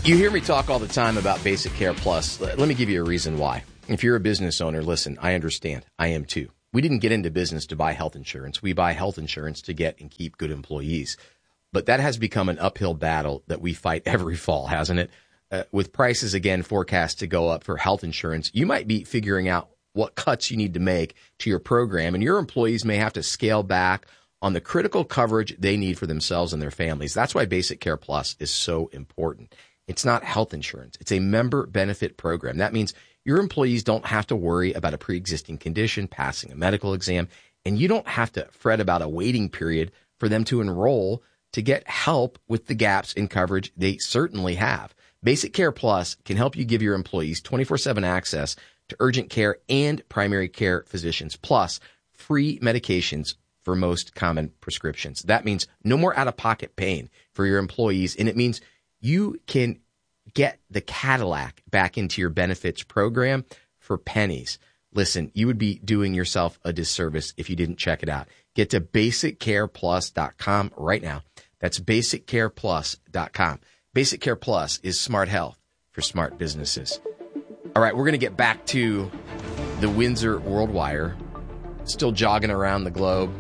You hear me talk all the time about Basic Care Plus. Let me give you a reason why. If you're a business owner, listen, I understand. I am too. We didn't get into business to buy health insurance. We buy health insurance to get and keep good employees. But that has become an uphill battle that we fight every fall, hasn't it? With prices, again, forecast to go up for health insurance, you might be figuring out what cuts you need to make to your program, and your employees may have to scale back on the critical coverage they need for themselves and their families. That's why Basic Care Plus is so important. It's not health insurance. It's a member benefit program. That means your employees don't have to worry about a pre-existing condition, passing a medical exam, and you don't have to fret about a waiting period for them to enroll to get help with the gaps in coverage they certainly have. Basic Care Plus can help you give your employees 24/7 access to urgent care and primary care physicians, plus free medications for most common prescriptions. That means no more out-of-pocket pain for your employees, and it means you can get the Cadillac back into your benefits program for pennies. Listen, you would be doing yourself a disservice if you didn't check it out. Get to basiccareplus.com right now. That's basiccareplus.com. Basic Care Plus is smart health for smart businesses. All right, we're going to get back to the Windsor World Wire, still jogging around the globe,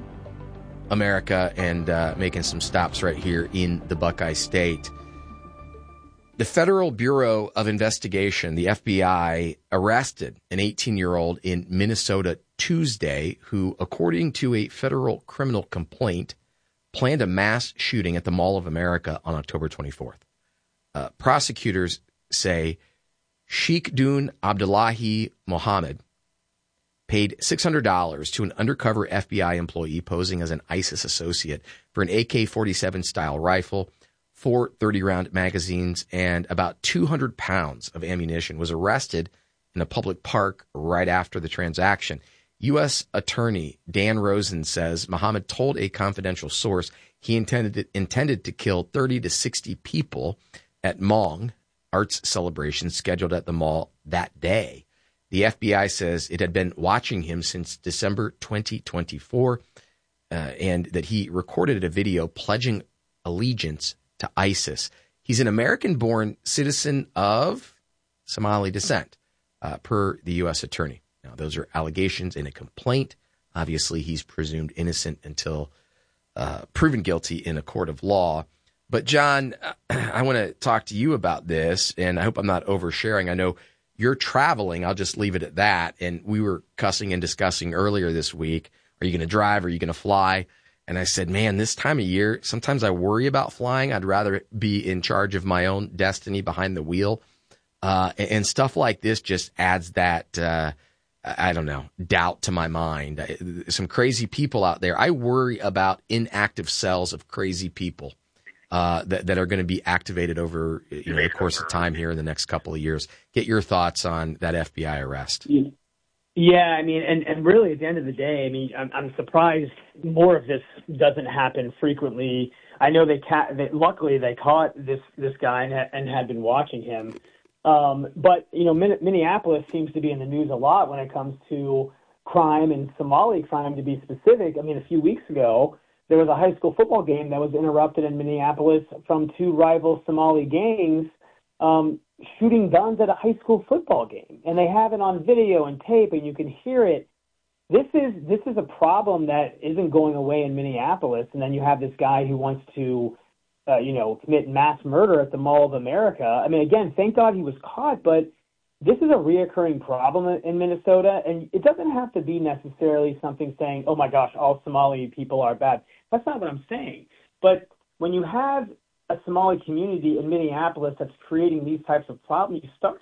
America, and making some stops right here in the Buckeye State. The Federal Bureau of Investigation, the FBI, arrested an 18-year-old in Minnesota Tuesday who, according to a federal criminal complaint, planned a mass shooting at the Mall of America on October 24th. Prosecutors say Sheikhdun Abdullahi Mohammed paid $600 to an undercover FBI employee posing as an ISIS associate for an AK-47 style rifle, 4 30-round magazines, and about 200 pounds of ammunition, was arrested in a public park right after the transaction. U.S. Attorney Dan Rosen says Mohammed told a confidential source he intended to kill 30 to 60 people at Hmong arts celebrations scheduled at the mall that day. The FBI says it had been watching him since December 2024 and that he recorded a video pledging allegiance to ISIS. He's an American-born citizen of Somali descent, per the U.S. Attorney. Now, those are allegations in a complaint. Obviously, he's presumed innocent until proven guilty in a court of law. But, John, I want to talk to you about this, and I hope I'm not oversharing. I know you're traveling. I'll just leave it at that. And we were cussing and discussing earlier this week, are you going to drive? Are you going to fly? And I said, man, this time of year, sometimes I worry about flying. I'd rather be in charge of my own destiny behind the wheel. And stuff like this just adds that, I don't know, doubt to my mind. Some crazy people out there. I worry about inactive cells of crazy people that are going to be activated over the course of time here in the next couple of years. Get your thoughts on that FBI arrest. Yeah, I mean, and really at the end of the day, I mean, I'm surprised more of this doesn't happen frequently. I know luckily they caught this guy and had been watching him. But, Minneapolis seems to be in the news a lot when it comes to crime and Somali crime, to be specific. I mean, a few weeks ago, there was a high school football game that was interrupted in Minneapolis from 2 rival Somali gangs shooting guns at a high school football game. And they have it on video and tape, and you can hear it. This is a problem that isn't going away in Minneapolis. And then you have this guy who wants to commit mass murder at the Mall of America. I mean, again, thank God he was caught, but this is a reoccurring problem in Minnesota, and it doesn't have to be necessarily something saying, oh my gosh, all Somali people are bad. That's not what I'm saying. But when you have a Somali community in Minneapolis that's creating these types of problems, you start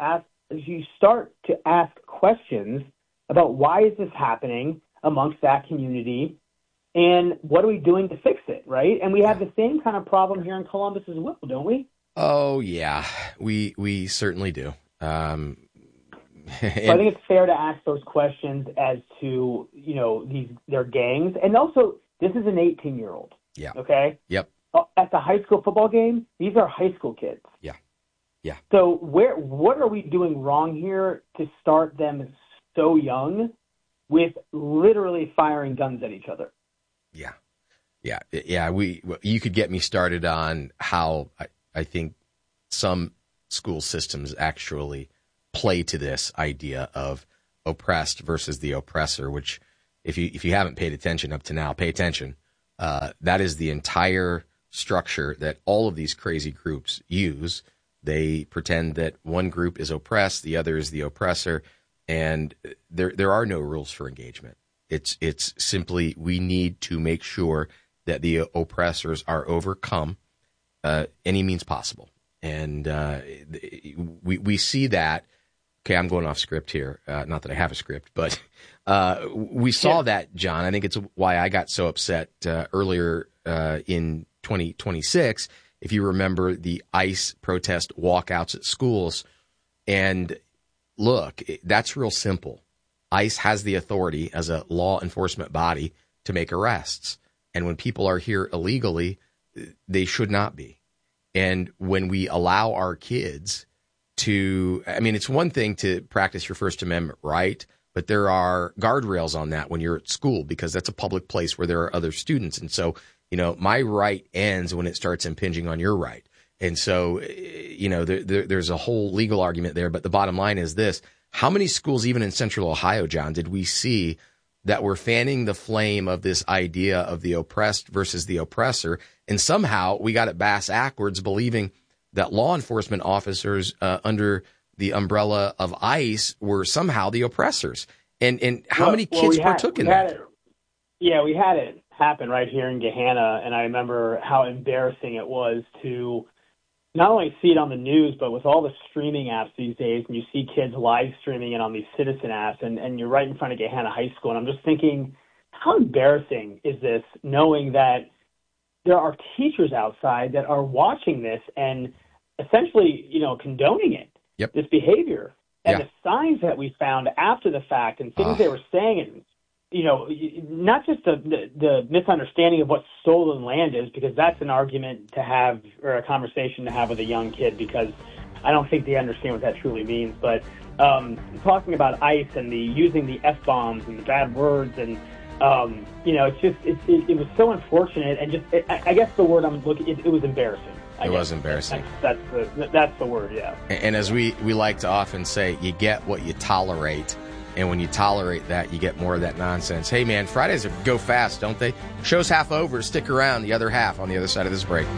to ask questions about why is this happening amongst that community, and what are we doing to fix it, right? And we have the same kind of problem here in Columbus as well, don't we? Oh, yeah, we certainly do. So I think it's fair to ask those questions as to, their gangs. And also, this is an 18-year-old. Yeah. Okay? Yep. At the high school football game, these are high school kids. Yeah. Yeah. So what are we doing wrong here to start them so young with literally firing guns at each other? Yeah. Yeah. Yeah. You could get me started on how I think some school systems actually play to this idea of oppressed versus the oppressor, which if you haven't paid attention up to now, pay attention. That is the entire structure that all of these crazy groups use. They pretend that one group is oppressed, the other is the oppressor, and there are no rules for engagement. It's simply we need to make sure that the oppressors are overcome any means possible. And we see that. Okay, I'm going off script here. Not that I have a script, but we saw that, John. I think it's why I got so upset earlier in 2026. If you remember the ICE protest walkouts at schools. And look, that's real simple. ICE has the authority as a law enforcement body to make arrests. And when people are here illegally, they should not be. And when we allow our kids to, I mean, it's one thing to practice your First Amendment right, but there are guardrails on that when you're at school, because that's a public place where there are other students. And so, my right ends when it starts impinging on your right. And so, there's a whole legal argument there. But the bottom line is this. How many schools, even in Central Ohio, John, did we see that were fanning the flame of this idea of the oppressed versus the oppressor? And somehow we got it backwards, believing that law enforcement officers under the umbrella of ICE were somehow the oppressors. And how many kids partook in that? We had it happen right here in Gahanna, and I remember how embarrassing it was to not only see it on the news, but with all the streaming apps these days, and you see kids live streaming it on these citizen apps, and you're right in front of Gahanna High School, and I'm just thinking, how embarrassing is this, knowing that there are teachers outside that are watching this and essentially, condoning it, this behavior, and the signs that we found after the fact and things they were saying, and not just the misunderstanding of what stolen land is, because that's an argument to have, or a conversation to have with a young kid, because I don't think they understand what that truly means. But talking about ICE and using the F-bombs and the bad words, and it was so unfortunate, and I guess the word I'm looking, it was embarrassing. It was embarrassing. That's the word, yeah. And as we like to often say, you get what you tolerate. And when you tolerate that, you get more of that nonsense. Hey, man, Fridays go fast, don't they? Show's half over. Stick around. The other half on the other side of this break.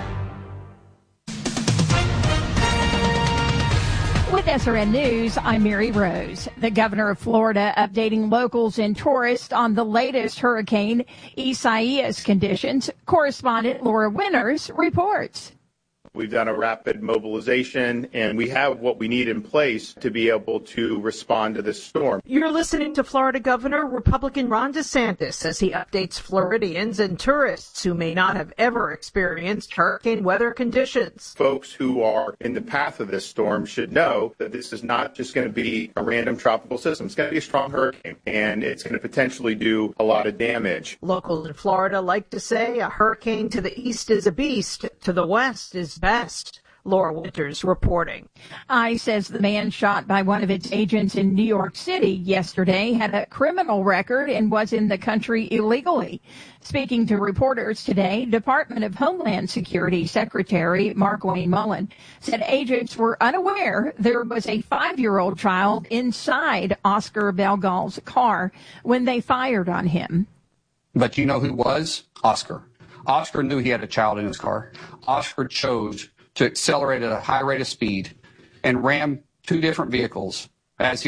With SRN News, I'm Mary Rose. The governor of Florida updating locals and tourists on the latest Hurricane Isaias conditions. Correspondent Laura Winters reports. We've done a rapid mobilization, and we have what we need in place to be able to respond to this storm. You're listening to Florida Governor Republican Ron DeSantis as he updates Floridians and tourists who may not have ever experienced hurricane weather conditions. Folks who are in the path of this storm should know that this is not just going to be a random tropical system. It's going to be a strong hurricane, and it's going to potentially do a lot of damage. Locals in Florida like to say a hurricane to the east is a beast, to the west is best. Laura Winters reporting. ICE says the man shot by one of its agents in New York City yesterday had a criminal record and was in the country illegally. Speaking to reporters today, Department of Homeland Security Secretary Markwayne Mullin said agents were unaware there was a 5-year-old child inside Oscar Belgal's car when they fired on him. But you know who was? Oscar. Oscar knew he had a child in his car. Oscar chose to accelerate at a high rate of speed and ram 2 different vehicles as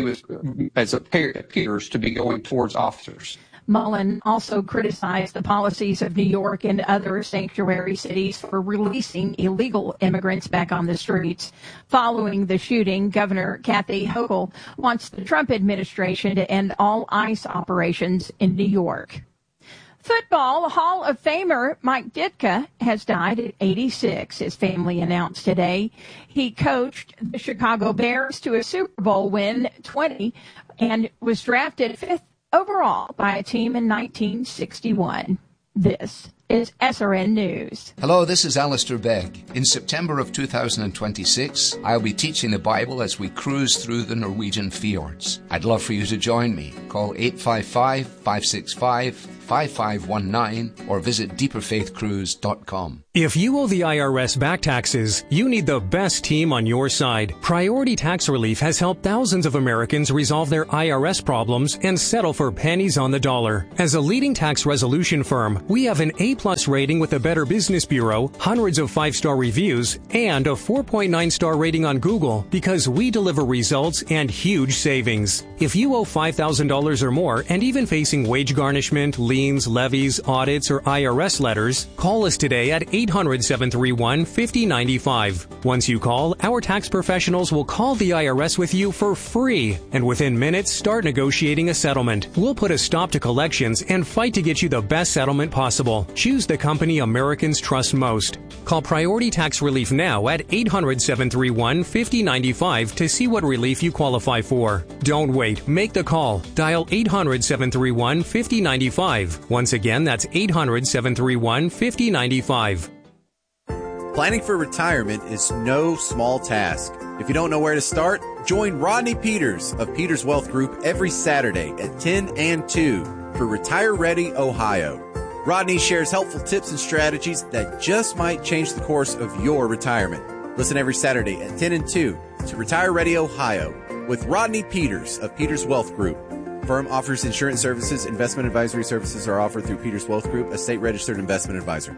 it appears to be going towards officers. Mullin also criticized the policies of New York and other sanctuary cities for releasing illegal immigrants back on the streets. Following the shooting, Governor Kathy Hochul wants the Trump administration to end all ICE operations in New York. Football Hall of Famer Mike Ditka has died at 86, his family announced today. He coached the Chicago Bears to a Super Bowl win 20 and was drafted 5th overall by a team in 1961. This is SRN News. Hello, this is Alistair Begg. In September of 2026, I'll be teaching the Bible as we cruise through the Norwegian fjords. I'd love for you to join me. Call 855-565-5000 5519 or visit deeperfaithcruise.com. If you owe the IRS back taxes, you need the best team on your side. Priority Tax Relief has helped thousands of Americans resolve their IRS problems and settle for pennies on the dollar. As a leading tax resolution firm, we have an A-plus rating with the Better Business Bureau, hundreds of 5-star reviews, and a 4.9-star rating on Google because we deliver results and huge savings. If you owe $5,000 or more and even facing wage garnishment, liens, levies, audits, or IRS letters, call us today at 800-731-5095. Once you call, our tax professionals will call the IRS with you for free, and within minutes, start negotiating a settlement. We'll put a stop to collections and fight to get you the best settlement possible. Choose the company Americans trust most. Call Priority Tax Relief now at 800-731-5095 to see what relief you qualify for. Don't wait. Make the call. Dial 800-731-5095. Once again, that's 800-731-5095. Planning for retirement is no small task. If you don't know where to start, join Rodney Peters of Peters Wealth Group every Saturday at 10 and 2 for Retire Ready Ohio. Rodney shares helpful tips and strategies that just might change the course of your retirement. Listen every Saturday at 10 and 2 to Retire Ready Ohio with Rodney Peters of Peters Wealth Group. Firm offers insurance services. Investment advisory services are offered through Peters Wealth Group, a state-registered investment advisor.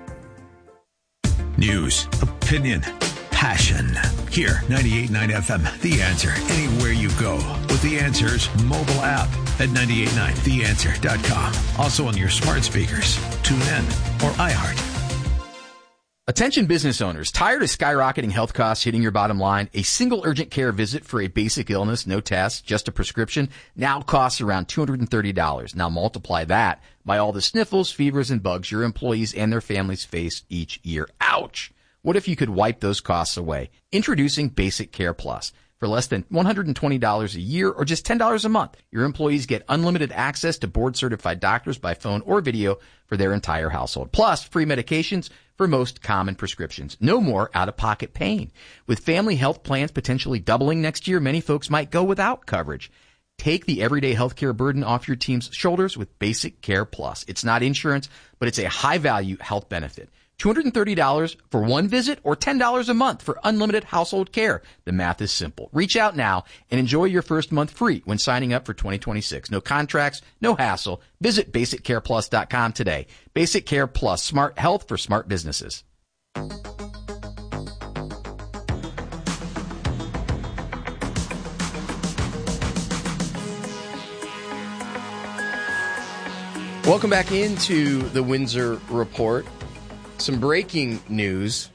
News, opinion, passion. Here, 98.9 FM, The Answer. Anywhere you go with The Answer's mobile app at 989theanswer.com. Also on your smart speakers, tune in, or iHeart. Attention business owners, tired of skyrocketing health costs hitting your bottom line? A single urgent care visit for a basic illness, no tests, just a prescription, now costs around $230. Now multiply that by all the sniffles, fevers, and bugs your employees and their families face each year. Ouch! What if you could wipe those costs away? Introducing Basic Care Plus. For less than $120 a year or just $10 a month, your employees get unlimited access to board-certified doctors by phone or video for their entire household. Plus, free medications for most common prescriptions. No more out-of-pocket pain. With family health plans potentially doubling next year, many folks might go without coverage. Take the everyday healthcare burden off your team's shoulders with Basic Care Plus. It's not insurance, but it's a high-value health benefit. $230 for one visit or $10 a month for unlimited household care. The math is simple. Reach out now and enjoy your first month free when signing up for 2026. No contracts, no hassle. Visit BasicCarePlus.com today. Basic Care Plus, smart health for smart businesses. Welcome back into the Windsor Report. Some breaking news.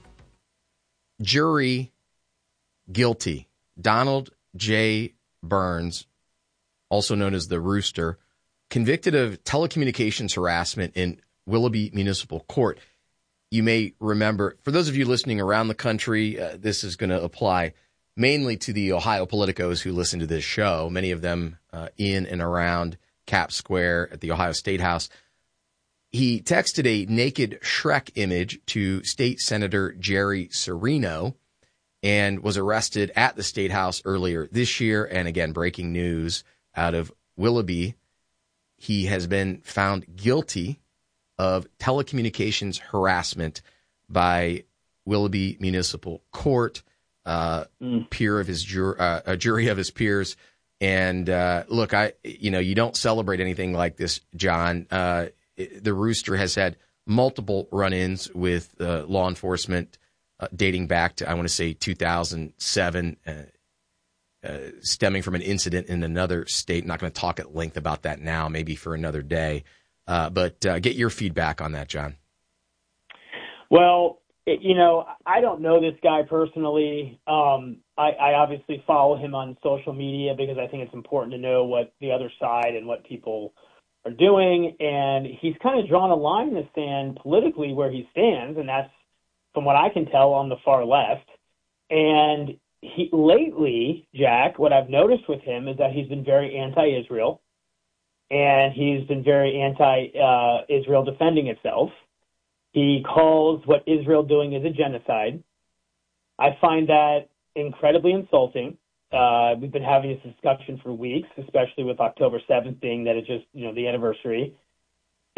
Jury guilty. Donald J. Burns, also known as the Rooster, convicted of telecommunications harassment in Willoughby Municipal Court. You may remember, for those of you listening around the country, this is going to apply mainly to the Ohio politicos who listen to this show, many of them in and around Cap Square at the Ohio State House. He texted a naked Shrek image to State Senator Jerry Serino and was arrested at the State House earlier this year. And again, breaking news out of Willoughby, he has been found guilty of telecommunications harassment by Willoughby Municipal Court, peer of his a jury of his peers. And look, you don't celebrate anything like this, John. The Rooster has had multiple run-ins with law enforcement dating back to, I want to say, 2007, stemming from an incident in another state. I'm not going to talk at length about that now, maybe for another day. But get your feedback on that, John. Well, I don't know this guy personally. I obviously follow him on social media because I think it's important to know what the other side and what people are doing. And he's kind of drawn a line in the sand politically where he stands, and that's, from what I can tell, on the far left. And lately, Jack, what I've noticed with him is that he's been very anti-Israel, and he's been very anti-Israel defending itself. He calls what Israel doing is a genocide. I find that incredibly insulting. We've been having this discussion for weeks, especially with October 7th being that it's just, the anniversary.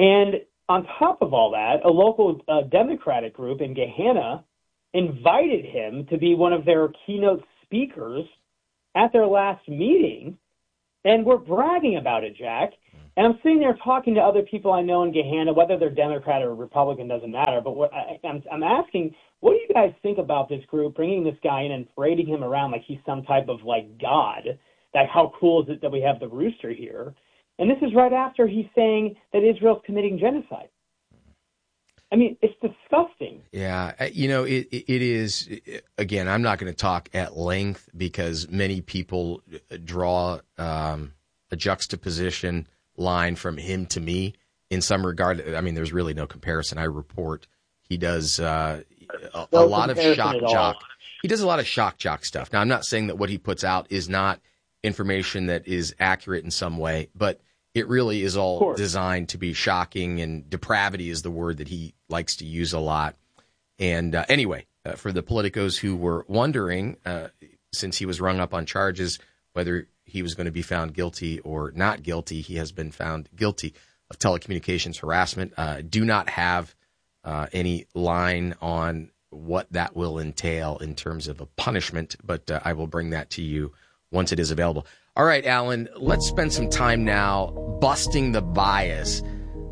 And on top of all that, a local Democratic group in Gahanna invited him to be one of their keynote speakers at their last meeting, and we're bragging about it, Jack. And I'm sitting there talking to other people I know in Gahanna, whether they're Democrat or Republican doesn't matter. But I'm asking, what do you guys think about this group bringing this guy in and parading him around like he's some type of like god? Like, how cool is it that we have the rooster here? And this is right after he's saying that Israel's committing genocide. I mean, it's disgusting. Yeah, it is. Again, I'm not going to talk at length because many people draw a juxtaposition line from him to me in some regard. I mean, there's really no comparison. I report he does a lot of shock jock. He does a lot of shock jock stuff. Now, I'm not saying that what he puts out is not information that is accurate in some way, but it really is all designed to be shocking, and depravity is the word that he likes to use a lot. And anyway, for the politicos who were wondering, since he was rung up on charges, whether he was going to be found guilty or not guilty, he has been found guilty of telecommunications harassment. Do not have any line on what that will entail in terms of a punishment, but I will bring that to you once it is available. All right, Alan, let's spend some time now busting the bias.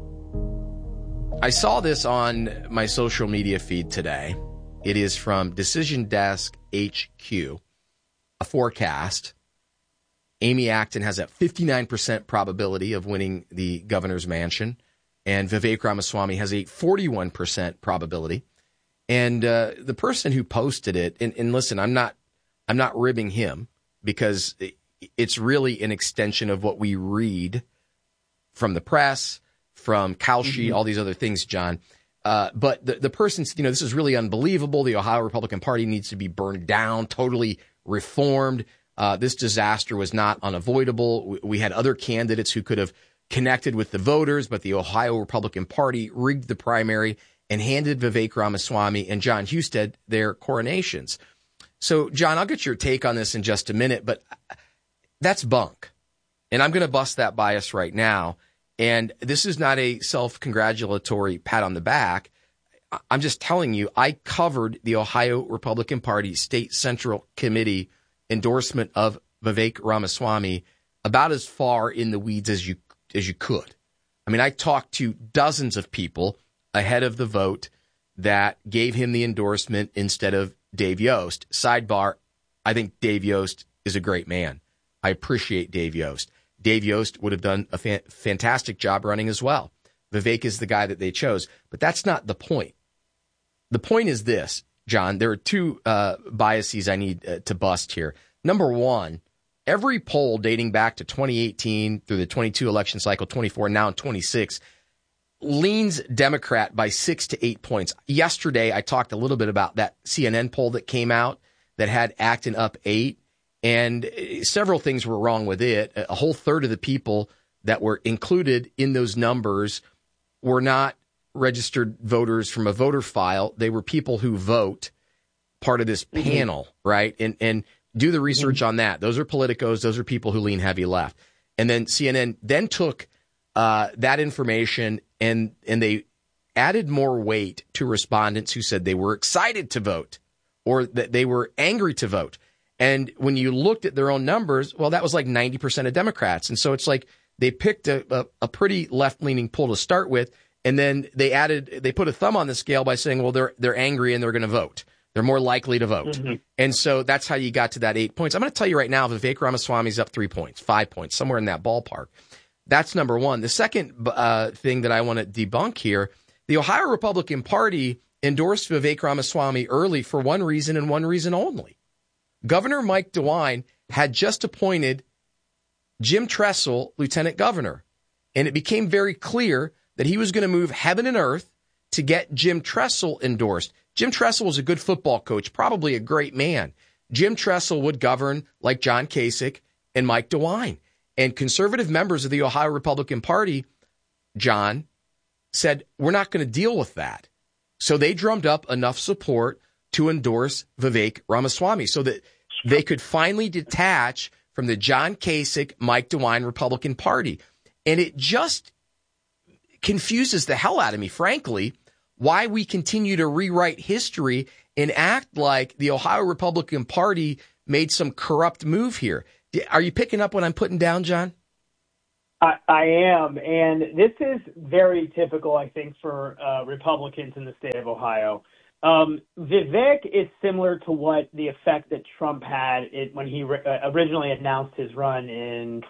I saw this on my social media feed today. It is from Decision Desk HQ, a forecast. Amy Acton has a 59% probability of winning the governor's mansion, and Vivek Ramaswamy has a 41% probability. And the person who posted it, and listen, I'm not ribbing him, because it's really an extension of what we read from the press, from Kalshi, all these other things, John. But the person said, this is really unbelievable. The Ohio Republican Party needs to be burned down, totally reformed. This disaster was not unavoidable. We had other candidates who could have connected with the voters, but the Ohio Republican Party rigged the primary and handed Vivek Ramaswamy and John Husted their coronations. So, John, I'll get your take on this in just a minute, but that's bunk. And I'm going to bust that bias right now. And this is not a self-congratulatory pat on the back. I'm just telling you, I covered the Ohio Republican Party State Central Committee endorsement of Vivek Ramaswamy about as far in the weeds as you could. I mean, I talked to dozens of people ahead of the vote that gave him the endorsement instead of Dave Yost. Sidebar, I think Dave Yost is a great man. I appreciate Dave Yost. Dave Yost would have done a fantastic job running as well. Vivek is the guy that they chose. But that's not the point. The point is this, John. There are two biases I need to bust here. Number one, every poll dating back to 2018 through the 22 election cycle, 24, now in 26, leans Democrat by 6 to 8 points. Yesterday, I talked a little bit about that CNN poll that came out that had Acton up 8, and several things were wrong with it. A whole third of the people that were included in those numbers were not registered voters from a voter file. They were people who vote, part of this panel, right? And do the research on that. Those are politicos. Those are people who lean heavy left. And then CNN then took that information and they added more weight to respondents who said they were excited to vote or that they were angry to vote. And when you looked at their own numbers, well, that was like 90% of Democrats. And so it's like they picked a pretty left-leaning poll to start with, and then they put a thumb on the scale by saying, well, they're angry and they're going to vote. They're more likely to vote. And so that's how you got to that 8 points. I'm going to tell you right now, Vivek Ramaswamy's up 3 points, 5 points, somewhere in that ballpark. That's number one. The second thing that I want to debunk here, the Ohio Republican Party endorsed Vivek Ramaswamy early for one reason and one reason only. Governor Mike DeWine had just appointed Jim Tressel lieutenant governor, and it became very clear that he was going to move heaven and earth to get Jim Tressel endorsed. Jim Tressel was a good football coach, probably a great man. Jim Tressel would govern like John Kasich and Mike DeWine. And conservative members of the Ohio Republican Party, John, said, we're not going to deal with that. So they drummed up enough support to endorse Vivek Ramaswamy so that they could finally detach from the John Kasich, Mike DeWine Republican Party. And it just confuses the hell out of me, frankly, why we continue to rewrite history and act like the Ohio Republican Party made some corrupt move here. Are you picking up what I'm putting down, John? I am, and this is very typical, I think, for Republicans in the state of Ohio. Vivek is similar to what the effect that Trump had when he originally announced his run in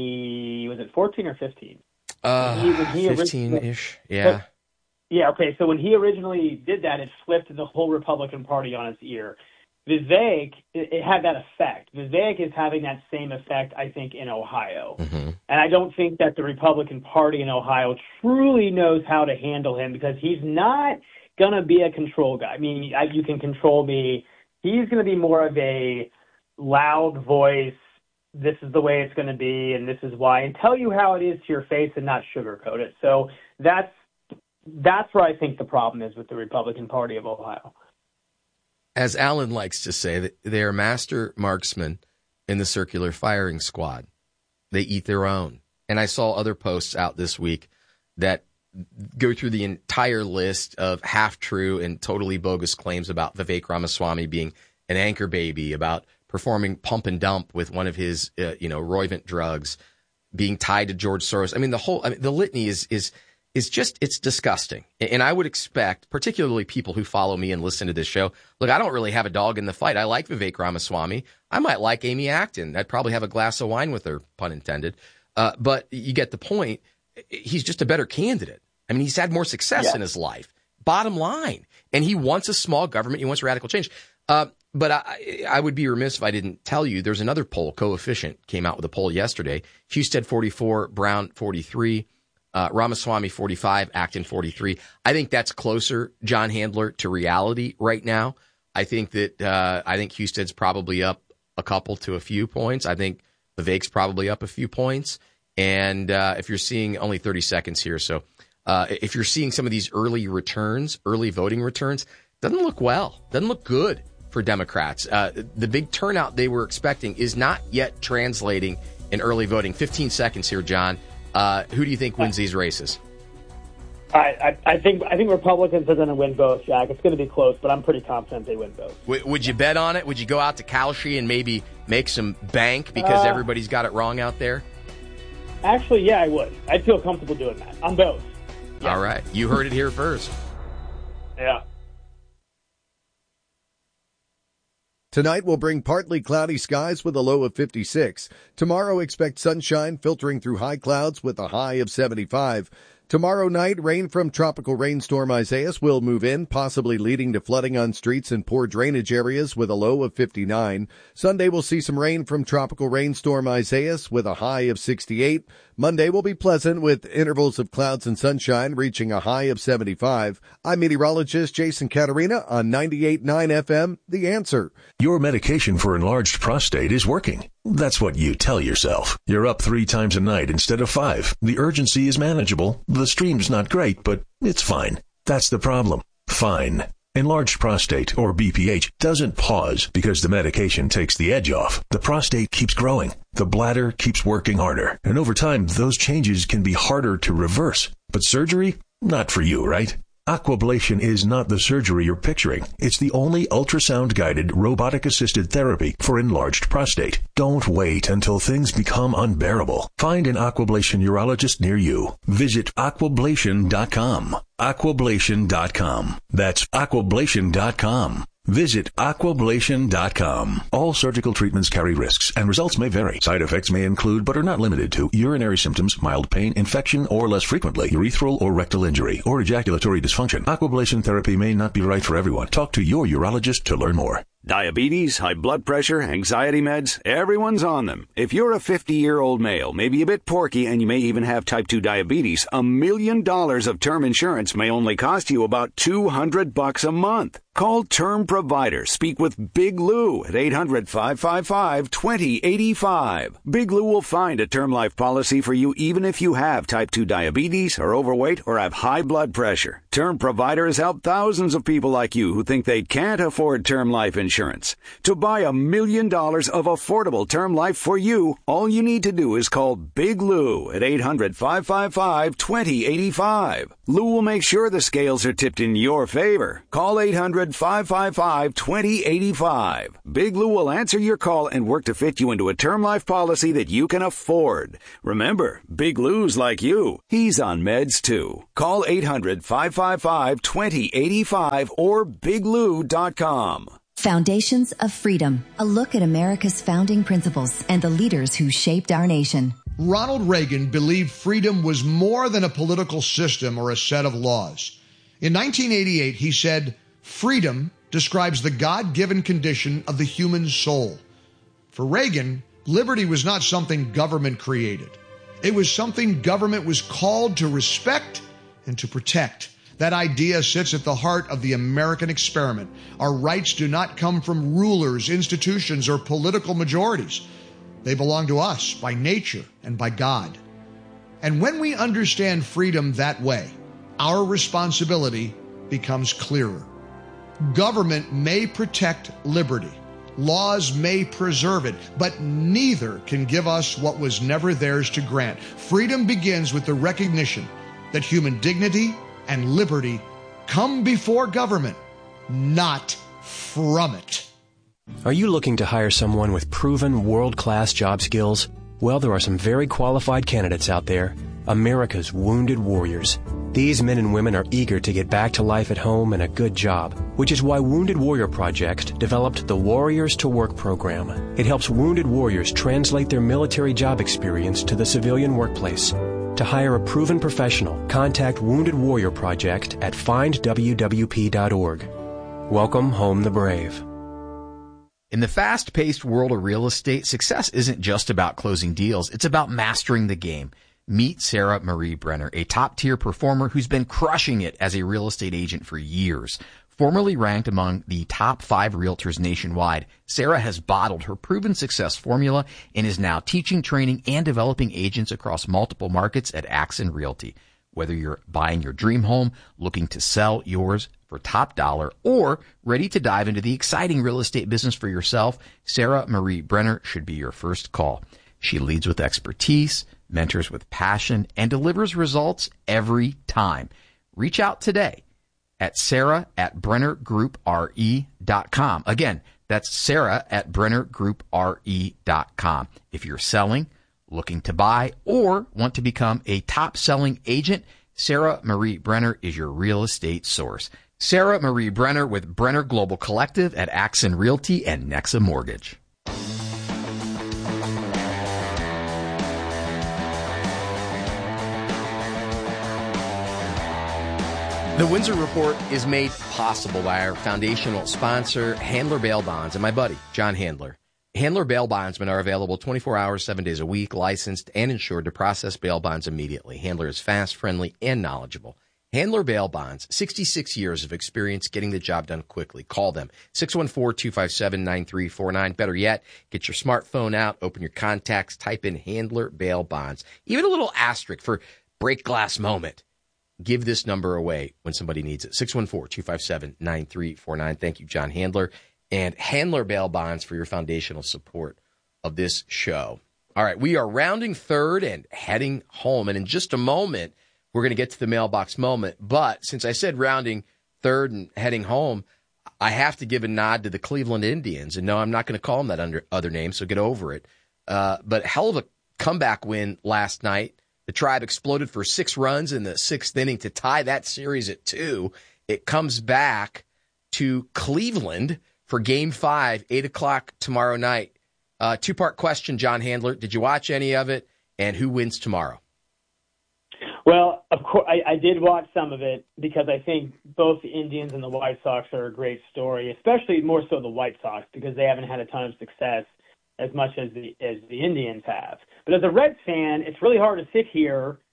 2014 or 15? 15-ish, yeah. Yeah, okay, so when he originally did that, it flipped the whole Republican Party on its ear. Vivek, it had that effect. Vivek is having that same effect, I think, in Ohio. Mm-hmm. And I don't think that the Republican Party in Ohio truly knows how to handle him because he's not going to be a control guy. I mean, you can control me. He's going to be more of a loud voice. This is the way it's going to be, and this is why, and tell you how it is to your face and not sugarcoat it. So that's where I think the problem is with the Republican Party of Ohio. As Alan likes to say, they are master marksmen in the circular firing squad. They eat their own. And I saw other posts out this week that go through the entire list of half-true and totally bogus claims about Vivek Ramaswamy being an anchor baby, about performing pump and dump with one of his, Roivant drugs, being tied to George Soros. I mean, the litany is just, it's disgusting. And I would expect, particularly people who follow me and listen to this show, look, I don't really have a dog in the fight. I like Vivek Ramaswamy. I might like Amy Acton. I'd probably have a glass of wine with her, pun intended. But you get the point. He's just a better candidate. I mean, he's had more success in his life. Bottom line. And he wants a small government. He wants radical change. But I would be remiss if I didn't tell you there's another poll. Coefficient came out with a poll yesterday. Husted 44, Brown 43. Ramaswamy 45, Acton 43. I think that's closer, John Handler, to reality right now. I think Husted's probably up a couple to a few points. I think Vivek's probably up a few points. And if you're seeing only 30 seconds here, so if you're seeing some of these early voting returns, doesn't look well, doesn't look good for Democrats. The big turnout they were expecting is not yet translating in early voting. 15 seconds here, John. Who do you think wins these races? I think Republicans are going to win both, Jack. It's going to be close, but I'm pretty confident they win both. Would you bet on it? Would you go out to Kalshi and maybe make some bank because everybody's got it wrong out there? Actually, yeah, I would. I'd feel comfortable doing that on both. Yeah. All right. You heard it here first. Yeah. Tonight will bring partly cloudy skies with a low of 56. Tomorrow expect sunshine filtering through high clouds with a high of 75. Tomorrow night, rain from tropical rainstorm Isaias will move in, possibly leading to flooding on streets and poor drainage areas with a low of 59. Sunday will see some rain from tropical rainstorm Isaias with a high of 68. Monday will be pleasant with intervals of clouds and sunshine reaching a high of 75. I'm meteorologist Jason Caterina on 98.9 FM, The Answer. Your medication for enlarged prostate is working. That's what you tell yourself. You're up 3 times a night instead of 5. The urgency is manageable. The stream's not great, but it's fine. That's the problem. Fine. Enlarged prostate, or BPH, doesn't pause because the medication takes the edge off. The prostate keeps growing. The bladder keeps working harder. And over time, those changes can be harder to reverse. But surgery? Not for you, right? Aquablation is not the surgery you're picturing. It's the only ultrasound-guided, robotic-assisted therapy for enlarged prostate. Don't wait until things become unbearable. Find an Aquablation urologist near you. Visit aquablation.com. Aquablation.com. That's aquablation.com. Visit aquablation.com. All surgical treatments carry risks, and results may vary. Side effects may include, but are not limited to, urinary symptoms, mild pain, infection, or less frequently, urethral or rectal injury, or ejaculatory dysfunction. Aquablation therapy may not be right for everyone. Talk to your urologist to learn more. Diabetes, high blood pressure, anxiety meds, everyone's on them. If you're a 50-year-old male, maybe a bit porky, and you may even have type 2 diabetes, $1 million of term insurance may only cost you about $200 a month. Call Term Provider. Speak with Big Lou at 800-555-2085. Big Lou will find a term life policy for you even if you have type 2 diabetes, are overweight, or have high blood pressure. Term Provider has helped thousands of people like you who think they can't afford term life insurance. To buy $1 million of affordable term life for you, all you need to do is call Big Lou at 800-555-2085. Lou will make sure the scales are tipped in your favor. Call 800-555-2085. Big Lou will answer your call and work to fit you into a term life policy that you can afford. Remember, Big Lou's like you. He's on meds too. Call 800-555-2085 or biglou.com. Foundations of Freedom, a look at America's founding principles and the leaders who shaped our nation. Ronald Reagan believed freedom was more than a political system or a set of laws. In 1988, he said, "Freedom describes the God-given condition of the human soul." For Reagan, liberty was not something government created. It was something government was called to respect and to protect. That idea sits at the heart of the American experiment. Our rights do not come from rulers, institutions, or political majorities. They belong to us by nature and by God. And when we understand freedom that way, our responsibility becomes clearer. Government may protect liberty. Laws may preserve it, but neither can give us what was never theirs to grant. Freedom begins with the recognition that human dignity and liberty come before government, not from it. Are you looking to hire someone with proven world-class job skills? Well, there are some very qualified candidates out there. America's wounded warriors. These men and women are eager to get back to life at home and a good job, which is why Wounded Warrior Project developed the Warriors to Work program. It helps wounded warriors translate their military job experience to the civilian workplace. To hire a proven professional, contact Wounded Warrior Project at findwwp.org. Welcome home the brave. In the fast-paced world of real estate, success isn't just about closing deals. It's about mastering the game. Meet Sarah Marie Brenner, a top-tier performer who's been crushing it as a real estate agent for years. Formerly ranked among the top 5 realtors nationwide, Sarah has bottled her proven success formula and is now teaching, training, and developing agents across multiple markets at Axon Realty. Whether you're buying your dream home, looking to sell yours for top dollar, or ready to dive into the exciting real estate business for yourself, Sarah Marie Brenner should be your first call. She leads with expertise, mentors with passion, and delivers results every time. Reach out today at sarah@brennergroupre.com. Again, that's sarah@brennergroupre.com. If you're selling, looking to buy, or want to become a top-selling agent, Sarah Marie Brenner is your real estate source. Sarah Marie Brenner with Brenner Global Collective at Axon Realty and Nexa Mortgage. The Windsor Report is made possible by our foundational sponsor, Handler Bail Bonds, and my buddy, John Handler. Handler bail bondsmen are available 24 hours, 7 days a week, licensed and insured to process bail bonds immediately. Handler is fast, friendly, and knowledgeable. Handler Bail Bonds, 66 years of experience getting the job done quickly. Call them, 614-257-9349. Better yet, get your smartphone out, open your contacts, type in Handler Bail Bonds. Even a little asterisk for break glass moment. Give this number away when somebody needs it, 614-257-9349. Thank you, John Handler. And Handler Bail Bonds for your foundational support of this show. All right, we are rounding third and heading home. And in just a moment, we're going to get to the mailbox moment. But since I said rounding third and heading home, I have to give a nod to the Cleveland Indians. And no, I'm not going to call them that under other names, so get over it. But hell of a comeback win last night. The Tribe exploded for 6 runs in the 6th inning to tie that series at 2. It comes back to Cleveland for Game 5, 8 o'clock tomorrow night. 2-part question, John Handler. Did you watch any of it? And who wins tomorrow? Well, of course, I did watch some of it because I think both the Indians and the White Sox are a great story, especially more so the White Sox because they haven't had a ton of success as much as the Indians have. But as a Reds fan, it's really hard to sit here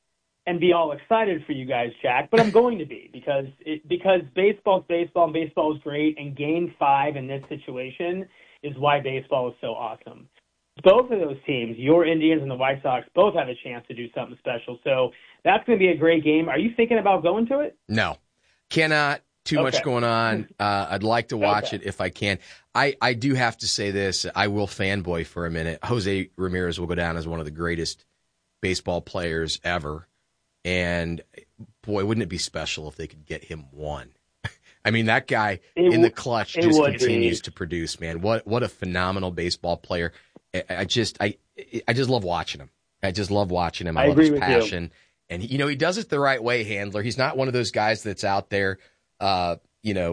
and be all excited for you guys, Jack, but I'm going to be because baseball's baseball and baseball is great, and Game 5 in this situation is why baseball is so awesome. Both of those teams, your Indians and the White Sox, both have a chance to do something special. So that's going to be a great game. Are you thinking about going to it? No, cannot. Too much going on. I'd like to watch it if I can. I do have to say this. I will fanboy for a minute. Jose Ramirez will go down as one of the greatest baseball players ever. And, boy, wouldn't it be special if they could get him one? I mean, that guy in the clutch just continues to produce, man. What a phenomenal baseball player. I just love watching him. I just love watching him. I love his passion. And, he does it the right way, Handler. He's not one of those guys that's out there,